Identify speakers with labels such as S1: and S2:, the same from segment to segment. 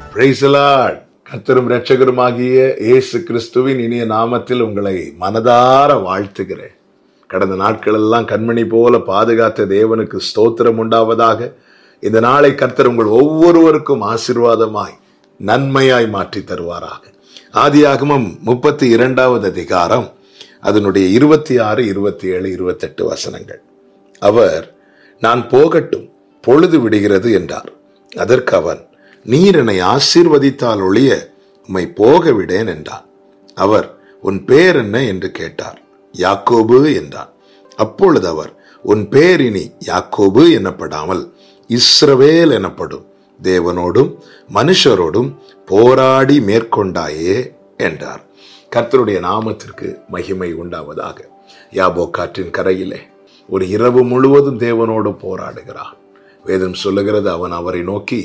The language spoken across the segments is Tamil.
S1: Praise the Lord. கர்த்தரும் இரட்சகருமாகிய இயேசு கிறிஸ்துவின் இனிய நாமத்தில் உங்களை மனதார வாழ்த்துகிறேன். கடந்த நாட்களெல்லாம் கண்மணி போல பாதுகாத்த தேவனுக்கு ஸ்தோத்திரம் உண்டாவதாக. இந்த நாளை கர்த்தர் உங்கள் ஒவ்வொருவருக்கும் ஆசீர்வாதமாய் நன்மையாய் மாற்றி தருவாராக. ஆதியாகமம் 32வது அதிகாரம் அதனுடைய 26, 27, 28 வசனங்கள். அவர், நான் போகட்டும், பொழுது விடுகிறது என்றார். அதற்கு அவன், நீர் என்னை ஆசீர்வதித்தால் ஒழிய உம்மை போக விடேன் என்றார். அவர், உன் பேர் என்ன என்று கேட்டார். யாக்கோபு என்றான். அப்பொழுது அவர், உன் பேர் இனி யாக்கோபு எனப்படாமல் இஸ்ரவேல் எனப்படும், தேவனோடும் மனுஷரோடும் போராடி மேற்கொண்டாயே என்றார். கர்த்தருடைய நாமத்திற்கு மகிமை உண்டாவதாக. யாபோக்காற்றின் கரையிலே ஒரு இரவு முழுவதும் தேவனோடு போராடுகிறான். வேதம் சொல்லுகிறது, அவன் அவரை நோக்கி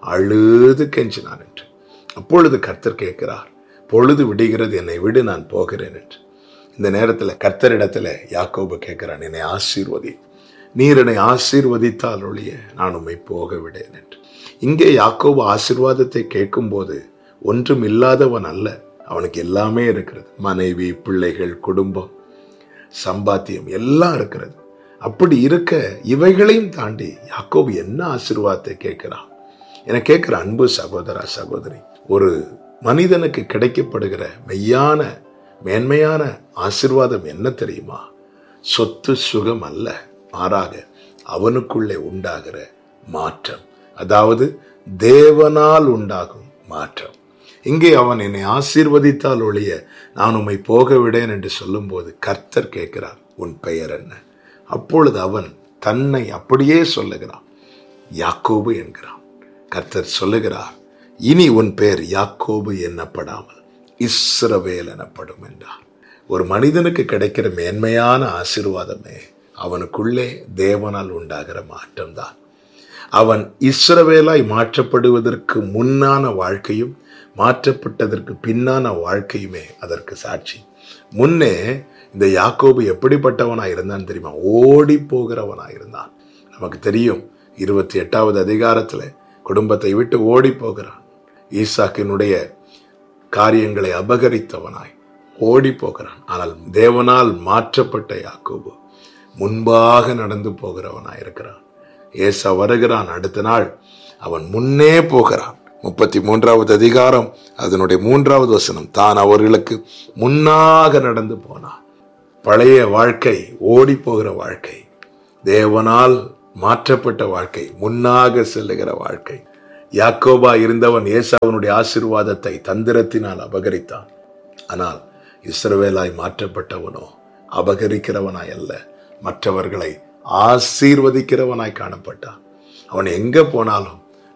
S1: அழுது கெஞ்சினான் என்று. அப்பொழுது கர்த்தர் கேட்கிறார், பொழுது விடுகிறது, என்னை விடு, நான் போகிறேன் என்று. இந்த நேரத்தில் கர்த்தரிடத்துல யாக்கோபு கேட்கிறான், என்னை ஆசீர்வதி, நீர் என்னை ஆசீர்வதித்தால் ஒழிய நான் உம்மை போக விடேன் என்று. இங்கே யாக்கோபு ஆசீர்வாதத்தை கேட்கும் போது ஒன்றும் இல்லாதவன் அல்ல, அவனுக்கு எல்லாமே இருக்கிறது. மனைவி, பிள்ளைகள், குடும்பம், சம்பாத்தியம் எல்லாம் இருக்கிறது. அப்படி இருக்க இவைகளையும் தாண்டி யாக்கோபு என்ன ஆசீர்வாதத்தை கேட்கிறான் என கேட்கிற அன்பு சகோதரா, சகோதரி, ஒரு மனிதனுக்கு கிடைக்கப்படுகிற மெய்யான மேன்மையான ஆசீர்வாதம் என்ன தெரியுமா? சொத்து சுகம் அல்ல, மாறாக அவனுக்குள்ளே உண்டாகிற மாற்றம், அதாவது தேவனால் உண்டாகும் மாற்றம். இங்கே அவன் என்னை ஆசீர்வதித்தால் ஒழிய நான் உம்மை போக விடேன் என்று சொல்லும் போது கர்த்தர் கேட்கிறார், உன் பெயர் என்ன? அப்பொழுது அவன் தன்னை அப்படியே சொல்லுகிறான், யாக்கோபு என்கிறான். கர்த்தர் சொல்லுகிறார், இனி உன் பெயர் யாக்கோபு என்னப்படாமல் இஸ்ரவேல் எனப்படும் என்றார். ஒரு மனிதனுக்கு கிடைக்கிற மேன்மையான ஆசீர்வாதமே அவனுக்குள்ளே தேவனால் உண்டாகிற மாற்றம்தான். அவன் இஸ்ரவேலாய் மாற்றப்படுவதற்கு முன்னான வாழ்க்கையும் மாற்றப்பட்டதற்கு பின்னான வாழ்க்கையுமே அதற்கு சாட்சி. முன்னே இந்த யாக்கோபு எப்படிப்பட்டவனாய் இருந்தான் தெரியுமா? ஓடி போகிறவனாய் இருந்தான். நமக்கு தெரியும், 28வது அதிகாரத்துல குடும்பத்தை விட்டு ஓடி போகிறான். ஈசாக்கினுடைய காரியங்களை அபகரித்தவனாய் ஓடி போகிறான். ஆனால் தேவனால் மாற்றப்பட்ட யாக்கோபு முன்பாக நடந்து போகிறவனாய் இருக்கிறான். ஏசா வருகிறான், அடுத்த நாள் அவன் முன்னே போகிறான். 33வது அதிகாரம் அதனுடைய 3வது வசனம், தான் அவர்களுக்கு முன்னாக நடந்து போனான். பழைய வாழ்க்கை, ஓடி போகிற வாழ்க்கை, தேவனால் மாற்றப்பட்ட வாழ்க்கை, முன்னாக செல்லுகிற வாழ்க்கை. யாக்கோபா இருந்தவன் ஏசாவினுடைய ஆசீர்வாதத்தை தந்திரத்தினால் அபகரித்தான். ஆனால் இஸ்ரவேலாய் மாற்றப்பட்டவனோ அபகரிக்கிறவனாய் அல்ல, மற்றவர்களை ஆசீர்வதிக்கிறவனாய் காணப்பட்டான். அவன் எங்க போனாலும்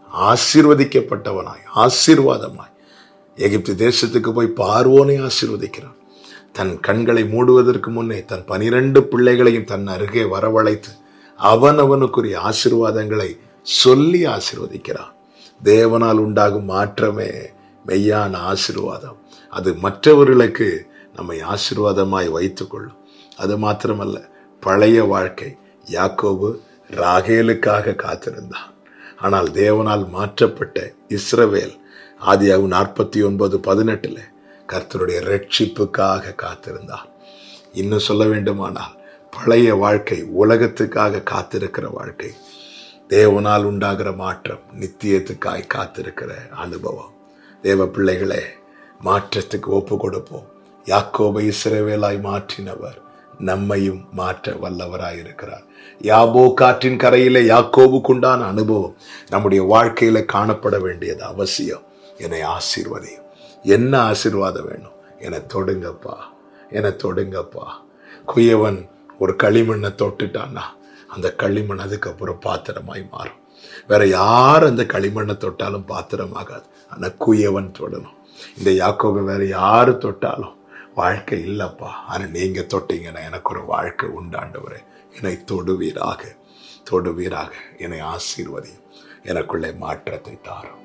S1: ஆசீர்வதிக்கப்பட்டவனாய், ஆசீர்வாதமாய். எகிப்து தேசத்துக்கு போய் பார்வோனை ஆசீர்வதிக்கிறான். தன் கண்களை மூடுவதற்கு முன்னே தன் 12 பிள்ளைகளையும் தன் அருகே வரவழைத்து அவனவனுக்குரிய ஆசீர்வாதங்களை சொல்லி ஆசீர்வதிக்கிறான். தேவனால் உண்டாகும் மாற்றமே மெய்யான ஆசீர்வாதம். அது மற்றவர்களுக்கு நம்மை ஆசீர்வாதமாய் வைத்துக் கொள்ளும். அது மாத்திரமல்ல, பழைய வாழ்க்கை, யாக்கோபு ராகேலுக்காக காத்திருந்தான். ஆனால் தேவனால் மாற்றப்பட்ட இஸ்ரவேல் ஆதியாகமம் 49:18 கர்த்தருடைய ரட்சிப்புக்காக காத்திருந்தார். இன்னும் சொல்ல வேண்டுமானால், பழைய வாழ்க்கை உலகத்துக்காக காத்திருக்கிற வாழ்க்கை, தேவனால் உண்டாகிற மாற்றம் நித்தியத்துக்காய் காத்திருக்கிற அனுபவம். தேவ பிள்ளைகளே, மாற்றத்துக்கு ஒப்பு கொடுப்போம். யாக்கோபை இஸ்ரவேலாய் மாற்றினவர் நம்மையும் மாற்ற வல்லவராய் இருக்கிறார். யாபோக்காற்றின் கரையிலே யாக்கோபுக்குண்டான அனுபவம் நம்முடைய வாழ்க்கையில காணப்பட வேண்டியது அவசியம். என்னை ஆசீர்வதி. என்ன ஆசீர்வாதம் வேணும்? என்னை தொடுங்கப்பா, என்னை தொடுங்கப்பா. குயவன் ஒரு களிமண்ணை தொட்டுட்டான்னா அந்த களிமண் அதுக்கப்புறம் பாத்திரமாய் மாறும். வேற யார் அந்த களிமண்ணை தொட்டாலும் பாத்திரமாகாது. ஆனா குயவன் தொடணும். இந்த யாக்கோபை வேற யாரு தொட்டாலும் வாழ்க்கை இல்லப்பா, ஆனா நீங்க தொட்டீங்கன்னா எனக்கு ஒரு வாழ்க்கை உண்டாண்டவரே. என்னை தொடுவீராக, தொடுவீராக. என்னை ஆசீர்வதி, எனக்குள்ளே மாற்றத்தை தாரும்.